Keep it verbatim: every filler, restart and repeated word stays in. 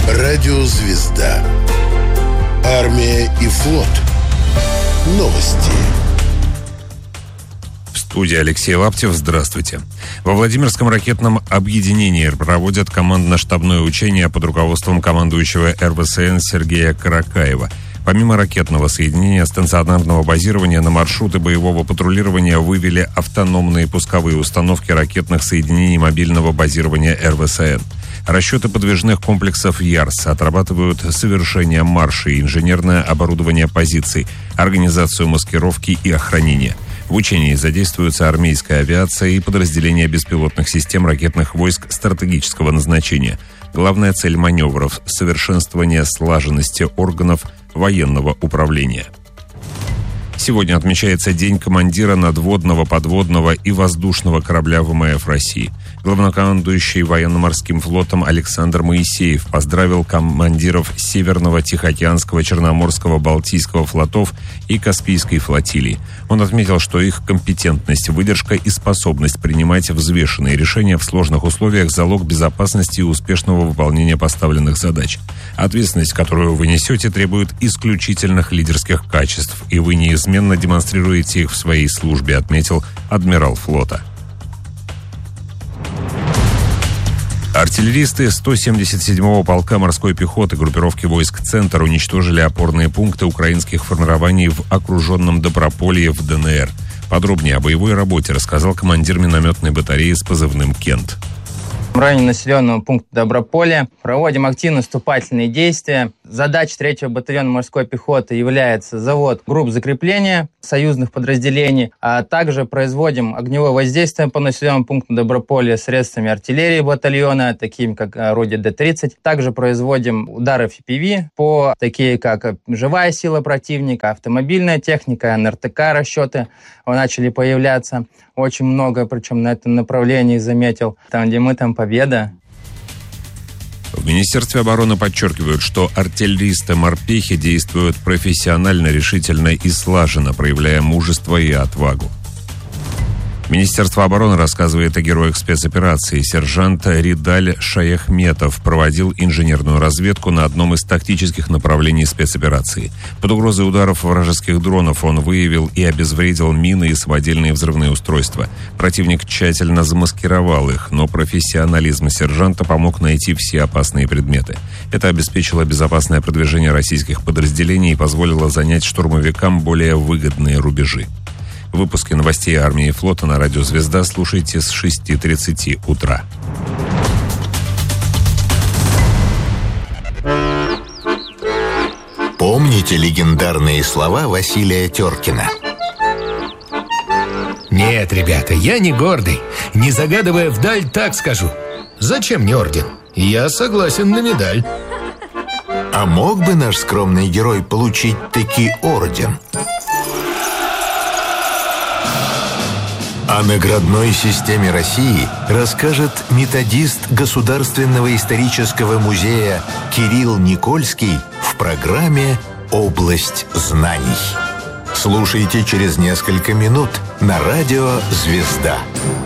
Радиозвезда. Армия и флот. Новости. В студии Алексей Лаптев. Здравствуйте. Во Владимирском ракетном объединении проводят командно-штабное учение под руководством командующего эр вэ эс эн Сергея Каракаева. Помимо ракетного соединения станционарного базирования, на маршруты боевого патрулирования вывели автономные пусковые установки ракетных соединений мобильного базирования эр вэ эс эн. Расчеты подвижных комплексов ЯРС отрабатывают совершение маршей, инженерное оборудование позиций, организацию маскировки и охранения. В учении задействуются армейская авиация и подразделения беспилотных систем ракетных войск стратегического назначения. Главная цель маневров – совершенствование слаженности органов военного управления. Сегодня отмечается День командира надводного, подводного и воздушного корабля вэ эм эф России. Главнокомандующий военно-морским флотом Александр Моисеев поздравил командиров Северного, Тихоокеанского, Черноморского, Балтийского флотов и Каспийской флотилии. Он отметил, что их компетентность, выдержка и способность принимать взвешенные решения в сложных условиях – залог безопасности и успешного выполнения поставленных задач. Ответственность, которую вы несете, требует исключительных лидерских качеств, и вы неизменно демонстрируете их в своей службе, отметил адмирал флота. Артиллеристы сто семьдесят седьмого полка морской пехоты группировки войск «Центр» уничтожили опорные пункты украинских формирований в окруженном Доброполье в дэ эн эр. Подробнее о боевой работе рассказал командир минометной батареи с позывным «Кент». В районе населенного пункта Доброполье проводим активно наступательные действия. Задача третьего батальона морской пехоты является завод групп закрепления союзных подразделений, а также производим огневое воздействие по населенному пункту Доброполье средствами артиллерии батальона, такими как орудие дэ тридцать. Также производим удары эф пи ви по такие как живая сила противника, автомобильная техника, эн эр тэ ка расчеты начали появляться. Очень много, причем на этом направлении заметил. Там, где мы, там победа. В Министерстве обороны подчеркивают, что артиллеристы-морпехи действуют профессионально, решительно и слаженно, проявляя мужество и отвагу. Министерство обороны рассказывает о героях спецоперации. Сержант Ридаль Шаяхметов проводил инженерную разведку на одном из тактических направлений спецоперации. Под угрозой ударов вражеских дронов он выявил и обезвредил мины и самодельные взрывные устройства. Противник тщательно замаскировал их, но профессионализм сержанта помог найти все опасные предметы. Это обеспечило безопасное продвижение российских подразделений и позволило занять штурмовикам более выгодные рубежи. Выпуски новостей армии и флота на радио «Звезда» слушайте с шести тридцати утра. Помните легендарные слова Василия Теркина? Нет, ребята, я не гордый. Не загадывая вдаль, так скажу. Зачем мне орден? Я согласен на медаль. А мог бы наш скромный герой получить таки орден? О наградной системе России расскажет методист Государственного исторического музея Кирилл Никольский в программе «Область знаний». Слушайте через несколько минут на радио «Звезда».